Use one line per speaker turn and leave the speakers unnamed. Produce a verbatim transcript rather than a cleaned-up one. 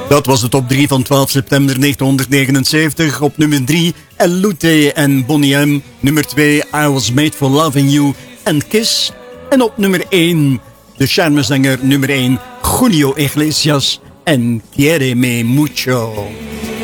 Dat was de top drie van twaalf september negentien negenenzeventig. Op nummer drie, Elute en Boney M. Nummer twee, I Was Made For Loving You en Kiss. En op nummer één, de charmezanger nummer één, Julio Iglesias en Quiéreme Mucho.